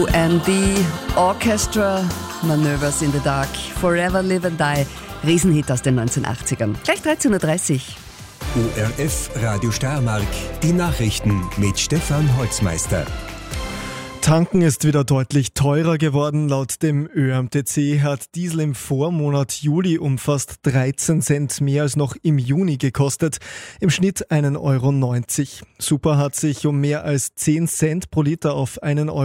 And the Orchestra, Manoeuvres in the Dark, Forever Live and Die, Riesenhit aus den 1980ern. Gleich 13.30 Uhr. ORF Radio Steiermark, die Nachrichten mit Stefan Holzmeister. Tanken ist wieder deutlich teurer geworden. Laut dem ÖMTC hat Diesel im Vormonat Juli um fast 13 Cent mehr als noch im Juni gekostet. Im Schnitt 1,90 Euro. Super hat sich um mehr als 10 Cent pro Liter auf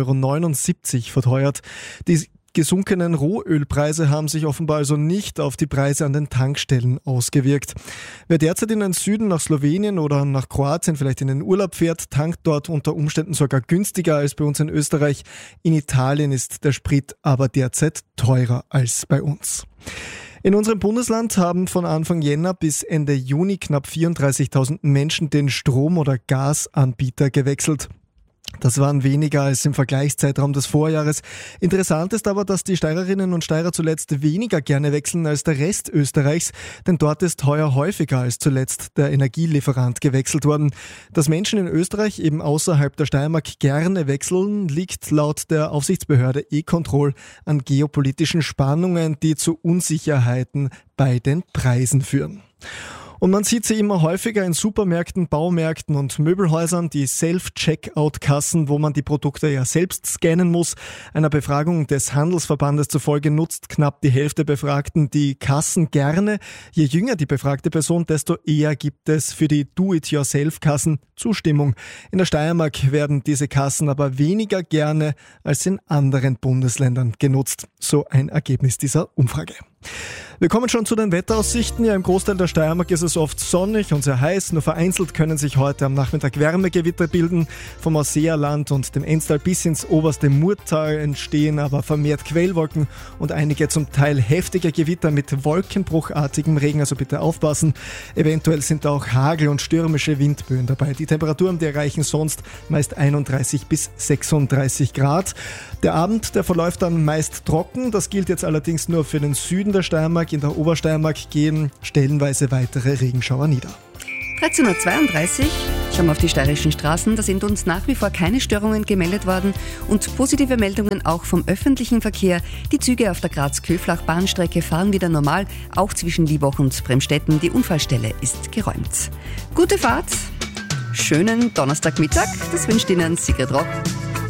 1,79 Euro verteuert. Die gesunkenen Rohölpreise haben sich offenbar also nicht auf die Preise an den Tankstellen ausgewirkt. Wer derzeit in den Süden nach Slowenien oder nach Kroatien vielleicht in den Urlaub fährt, tankt dort unter Umständen sogar günstiger als bei uns in Österreich. In Italien ist der Sprit aber derzeit teurer als bei uns. In unserem Bundesland haben von Anfang Jänner bis Ende Juni knapp 34.000 Menschen den Strom- oder Gasanbieter gewechselt. Das waren weniger als im Vergleichszeitraum des Vorjahres. Interessant ist aber, dass die Steirerinnen und Steirer zuletzt weniger gerne wechseln als der Rest Österreichs, denn dort ist heuer häufiger als zuletzt der Energielieferant gewechselt worden. Dass Menschen in Österreich eben außerhalb der Steiermark gerne wechseln, liegt laut der Aufsichtsbehörde E-Control an geopolitischen Spannungen, die zu Unsicherheiten bei den Preisen führen. Und man sieht sie immer häufiger in Supermärkten, Baumärkten und Möbelhäusern, die Self-Checkout-Kassen, wo man die Produkte ja selbst scannen muss. Einer Befragung des Handelsverbandes zufolge nutzt knapp die Hälfte Befragten die Kassen gerne. Je jünger die befragte Person, desto eher gibt es für die Do-it-yourself-Kassen Zustimmung. In der Steiermark werden diese Kassen aber weniger gerne als in anderen Bundesländern genutzt. So ein Ergebnis dieser Umfrage. Wir kommen schon zu den Wetteraussichten. Ja, im Großteil der Steiermark ist es oft sonnig und sehr heiß. Nur vereinzelt können sich heute am Nachmittag Wärmegewitter bilden. Vom Ausseerland und dem Enstal bis ins oberste Murtal entstehen aber vermehrt Quellwolken und einige zum Teil heftige Gewitter mit wolkenbruchartigem Regen. Also bitte aufpassen. Eventuell sind auch Hagel und stürmische Windböen dabei. Die Temperaturen, die erreichen sonst meist 31 bis 36 Grad. Der Abend, der verläuft dann meist trocken. Das gilt jetzt allerdings nur für den Süden der Steiermark. In der Obersteiermark gehen stellenweise weitere Regenschauer nieder. 13.32 Uhr, schauen wir auf die steirischen Straßen. Da sind uns nach wie vor keine Störungen gemeldet worden und positive Meldungen auch vom öffentlichen Verkehr. Die Züge auf der Graz-Köflach-Bahnstrecke fahren wieder normal, auch zwischen Liebach und Bremstetten. Die Unfallstelle ist geräumt. Gute Fahrt, schönen Donnerstagmittag, das wünscht Ihnen Sigrid Roch.